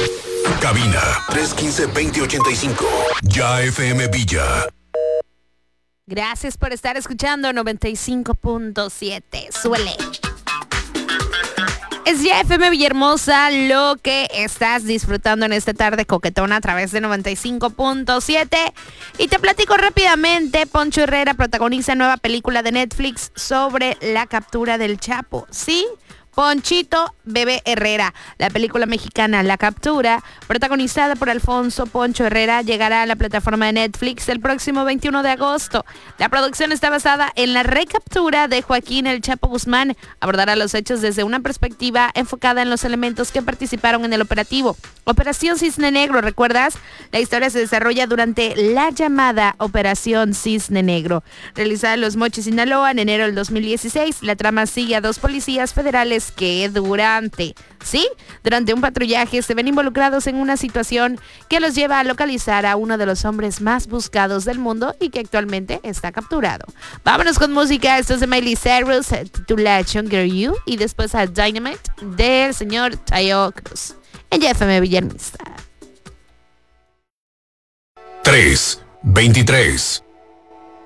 Cabina 315-2085. Ya FM Villa. Gracias por estar escuchando 95.7. Suele. Es ya FM Villahermosa lo que estás disfrutando en esta tarde coquetona a través de 95.7. Y te platico rápidamente, Poncho Herrera protagoniza nueva película de Netflix sobre la captura del Chapo. ¿Sí? Ponchito Bebé Herrera. La película mexicana La Captura, protagonizada por Alfonso Poncho Herrera, llegará a la plataforma de Netflix el próximo 21 de agosto. La producción está basada en la recaptura de Joaquín El Chapo Guzmán. Abordará los hechos desde una perspectiva enfocada en los elementos que participaron en el operativo. Operación Cisne Negro, ¿recuerdas? La historia se desarrolla durante la llamada Operación Cisne Negro, realizada en Los Mochis, Sinaloa, en enero del 2016. La trama sigue a dos policías federales que durante un patrullaje se ven involucrados en una situación que los lleva a localizar a uno de los hombres más buscados del mundo y que actualmente está capturado. Vámonos con música. Esto es de Miley Cyrus, titula Younger You, y después a Dynamite del señor Tayo Cruz en FM Villahermosa. 3:23.